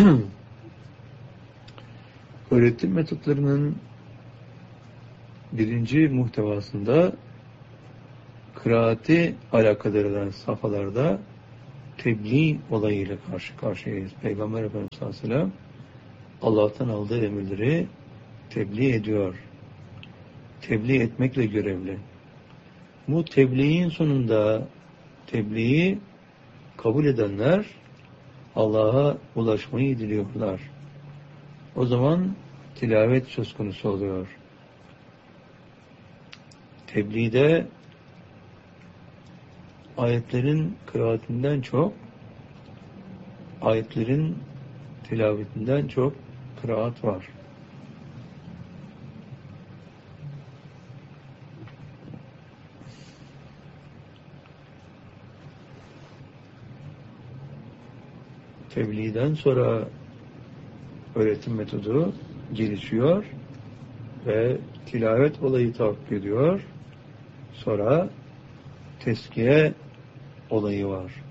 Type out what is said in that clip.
Öğretim metotlarının birinci muhtevasında kıraati alakadar eden safhalarda tebliğ olayıyla karşı karşıyayız. Peygamber Efendimiz sallallahu aleyhi ve sellem Allah'tan aldığı emirleri tebliğ ediyor. Tebliğ etmekle görevli. Bu tebliğin sonunda tebliği kabul edenler Allah'a ulaşmayı diliyorlar. O zaman tilavet söz konusu oluyor. Tebliğde ayetlerin kıraatinden çok, ayetlerin tilavetinden çok kıraat var. Tebliğden sonra öğretim metodu gelişiyor ve tilavet olayı tahakkuk ediyor. Sonra teskiye olayı var.